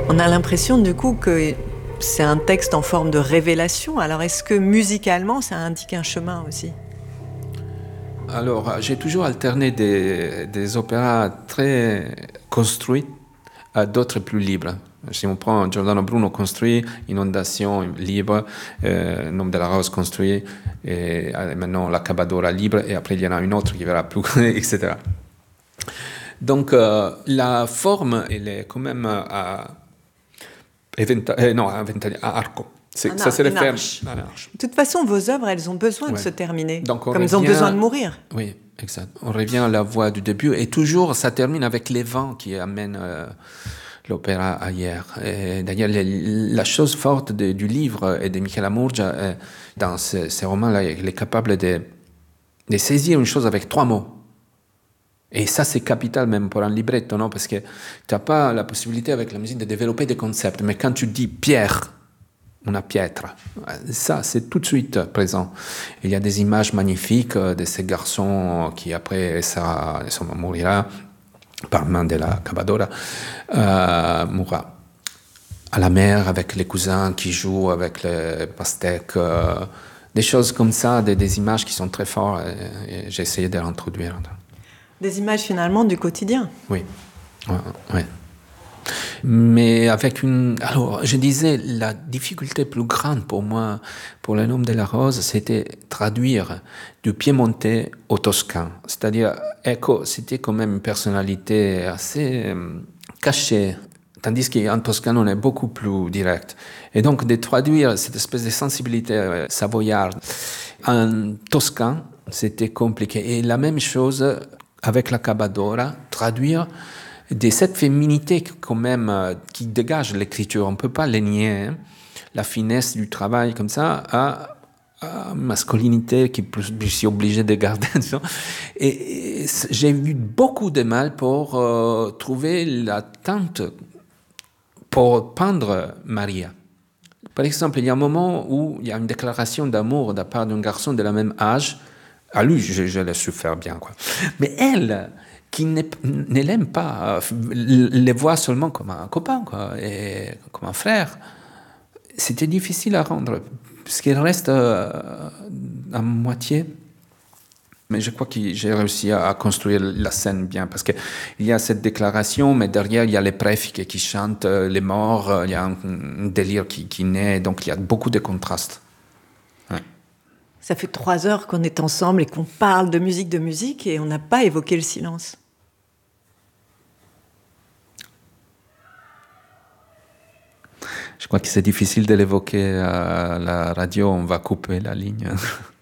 On a l'impression du coup que c'est un texte en forme de révélation. Alors est-ce que musicalement ça indique un chemin aussi? Alors, j'ai toujours alterné des opéras très construits à d'autres plus libres. Si on prend Giordano Bruno construit, Inondation libre, Nom de la Rose construit, et maintenant La Cabadora libre, et après il y en a une autre qui verra plus, etc. Donc la forme, elle est quand même à arco. Ça, c'est le ferme. De toute façon, vos œuvres, elles ont besoin de se terminer, donc comme elles ont besoin de mourir. Oui, exact. On revient à la voix du début, et toujours, ça termine avec les vents qui amènent l'opéra ailleurs. Et d'ailleurs, la chose forte du livre et de Michela Murgia, dans ces romans-là, il est capable de saisir une chose avec 3 mots. Et ça, c'est capital même pour un libretto, non? Parce que tu n'as pas la possibilité avec la musique de développer des concepts. Mais quand tu dis pierre, una pietra, ça, c'est tout de suite présent. Il y a des images magnifiques de ces garçons qui, après, ça mourra par main de la Cabadora, mourra à la mer avec les cousins qui jouent avec les pastèques, des choses comme ça, des images qui sont très fortes. Et j'ai essayé de les introduire. Des images finalement du quotidien. Oui, ouais. Mais avec alors, je disais, la difficulté plus grande pour moi, pour Le Nom de la Rose, c'était traduire du piémontais au toscan. C'est-à-dire, Eco, c'était quand même une personnalité assez cachée, tandis qu'en toscan, on est beaucoup plus direct. Et donc, de traduire cette espèce de sensibilité savoyarde en toscan, c'était compliqué. Et la même chose avec la Cabadora, traduire cette féminité quand même qui dégage l'écriture. On ne peut pas les nier, hein. La finesse du travail comme ça à masculinité qui je suis obligé de garder. Et j'ai eu beaucoup de mal pour trouver la teinte pour peindre Maria. Par exemple, il y a un moment où il y a une déclaration d'amour de la part d'un garçon de la même âge. À lui, je l'ai su faire bien, quoi. Mais elle, qui ne l'aime pas, les voit seulement comme un copain, quoi, et comme un frère, c'était difficile à rendre, parce qu'il reste à moitié. Mais je crois que j'ai réussi à construire la scène bien, parce qu'il y a cette déclaration, mais derrière, il y a les préfixes qui chantent les morts, il y a un délire qui naît, donc il y a beaucoup de contrastes. Ouais. Ça fait 3 heures qu'on est ensemble et qu'on parle de musique, et on n'a pas évoqué le silence. Je crois que c'est difficile de l'évoquer à la radio, on va couper la ligne.